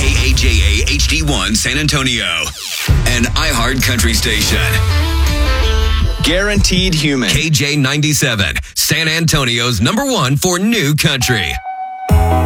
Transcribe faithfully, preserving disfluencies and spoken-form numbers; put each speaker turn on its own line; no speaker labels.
K A J A H D one San Antonio, an iHeart country station.
Guaranteed Human.
K J ninety-seven, San Antonio's number one for new country.